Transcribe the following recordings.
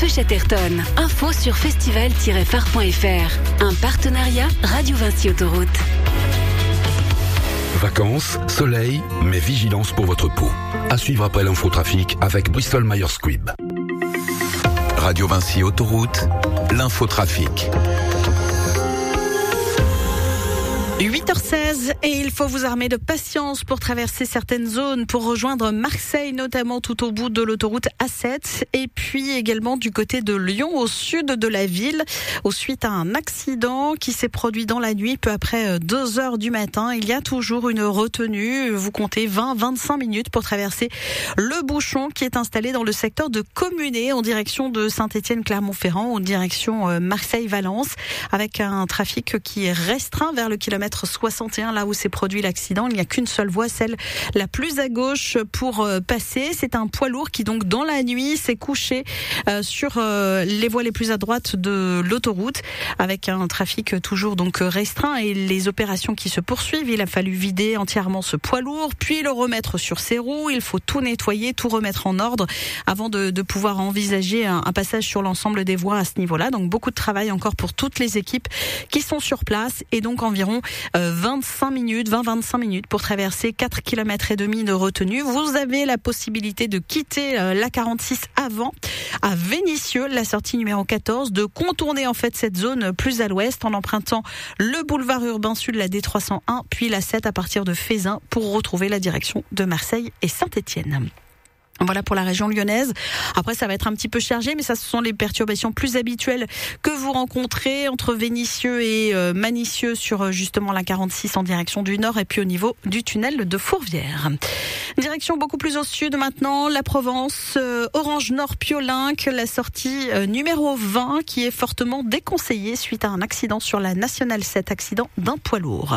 Chatterton. Info sur festival-phare.fr. Un partenariat Radio Vinci Autoroute. Vacances, soleil, mais vigilance pour votre peau. À suivre après l'infotrafic avec Bristol Myers Squibb. Radio Vinci Autoroute, l'infotrafic. 8h16 et il faut vous armer de patience pour traverser certaines zones, pour rejoindre Marseille, notamment tout au bout de l'autoroute A7 et puis également du côté de Lyon, au sud de la ville, suite à un accident qui s'est produit dans la nuit, peu après 2h du matin. Il y a toujours une retenue, vous comptez 20-25 minutes pour traverser le bouchon qui est installé dans le secteur de Communé en direction de Saint-Étienne-Clermont-Ferrand, en direction Marseille-Valence, avec un trafic qui est restreint vers le kilomètre 61, là où s'est produit l'accident. Il n'y a qu'une seule voie, celle la plus à gauche pour passer. C'est un poids lourd qui donc dans la nuit s'est couché sur les voies les plus à droite de l'autoroute, avec un trafic toujours donc restreint et les opérations qui se poursuivent. Il a fallu vider entièrement ce poids lourd, puis le remettre sur ses roues. Il faut tout nettoyer, tout remettre en ordre avant de pouvoir envisager un passage sur l'ensemble des voies à ce niveau-là. Donc beaucoup de travail encore pour toutes les équipes qui sont sur place et donc environ 20-25 minutes pour traverser 4 km et demi de retenue. Vous avez la possibilité de quitter la 46 avant à Vénissieux, la sortie numéro 14, de contourner en fait cette zone plus à l'ouest en empruntant le boulevard urbain sud, la D301, puis la 7 à partir de Fézin pour retrouver la direction de Marseille et Saint-Étienne. Voilà pour la région lyonnaise. Après, ça va être un petit peu chargé, mais ça, ce sont les perturbations plus habituelles que vous rencontrez entre Vénissieux et Manicieux sur justement la 46 en direction du nord et puis au niveau du tunnel de Fourvière. Direction beaucoup plus au sud maintenant, la Provence, Orange Nord Piolinck, la sortie numéro 20 qui est fortement déconseillée suite à un accident sur la Nationale 7, accident d'un poids lourd.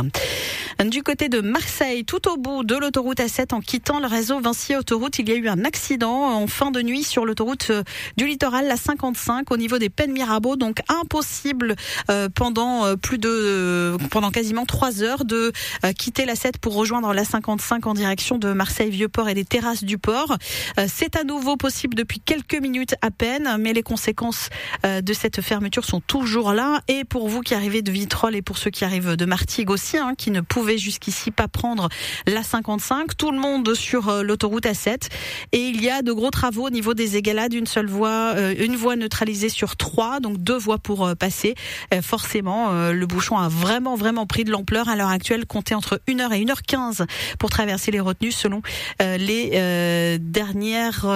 Du côté de Marseille, tout au bout de l'autoroute A7 en quittant le réseau Vinci Autoroute, il y a eu un accident en fin de nuit sur l'autoroute du littoral, la 55, au niveau des Pennes Mirabeau. Donc impossible pendant quasiment 3 heures de quitter la 7 pour rejoindre la 55 en direction de Marseille-Vieux-Port et des terrasses du port. C'est à nouveau possible depuis quelques minutes à peine, mais les conséquences de cette fermeture sont toujours là. Et pour vous qui arrivez de Vitrolles et pour ceux qui arrivent de Martigues aussi, qui ne pouvaient jusqu'ici pas prendre la 55, tout le monde sur l'autoroute A7. Et il y a de gros travaux au niveau des égalades, une seule voie, une voie neutralisée sur 3, donc 2 voies pour passer. Forcément, le bouchon a vraiment pris de l'ampleur. À l'heure actuelle, comptez entre 1h et 1h15 pour traverser les retenues selon les dernières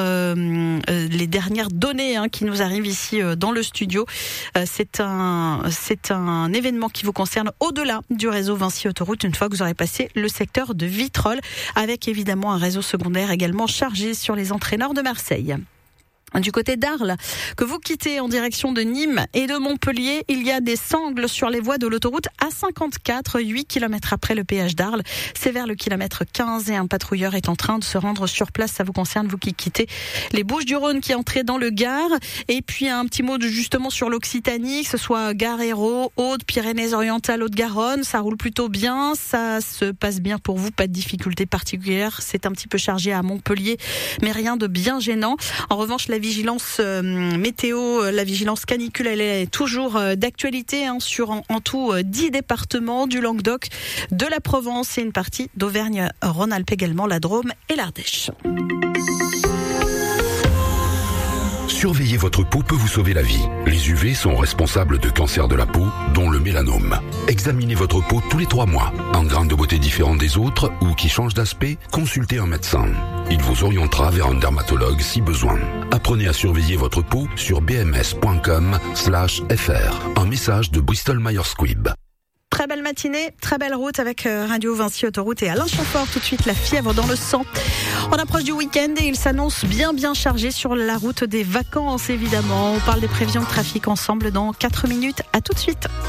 données qui nous arrivent ici dans le studio. C'est un événement qui vous concerne au-delà du réseau Vinci Autoroute, une fois que vous aurez passé le secteur de Vitrolles, avec évidemment un réseau secondaire également chargé sur les entrées nord de Marseille. Du côté d'Arles, que vous quittez en direction de Nîmes et de Montpellier, il y a des sangles sur les voies de l'autoroute A54, 8 km après le péage d'Arles. C'est vers le kilomètre 15 et un patrouilleur est en train de se rendre sur place. Ça vous concerne, vous qui quittez les Bouches-du-Rhône, qui entrez dans le Gard. Et puis un petit mot justement sur l'Occitanie, que ce soit Gard, Hérault, Aude, Pyrénées-Orientales, Haute-Garonne. Ça roule plutôt bien, ça se passe bien pour vous, pas de difficultés particulières. C'est un petit peu chargé à Montpellier, mais rien de bien gênant. En revanche, la vigilance météo, la vigilance canicule, elle est toujours d'actualité sur en tout 10 départements du Languedoc, de la Provence et une partie d'Auvergne-Rhône-Alpes également, la Drôme et l'Ardèche. Surveiller votre peau peut vous sauver la vie. Les UV sont responsables de cancers de la peau, dont le mélanome. Examinez votre peau tous les 3 mois. Un grain de beauté différent des autres ou qui change d'aspect, consultez un médecin. Il vous orientera vers un dermatologue si besoin. Apprenez à surveiller votre peau sur bms.com/fr. Un message de Bristol Myers Squibb. Très belle matinée, très belle route avec Radio Vinci Autoroute et Alain Chamfort. Tout de suite, la fièvre dans le sang. On approche du week-end et il s'annonce bien chargé sur la route des vacances, évidemment. On parle des prévisions de trafic ensemble dans 4 minutes. À tout de suite.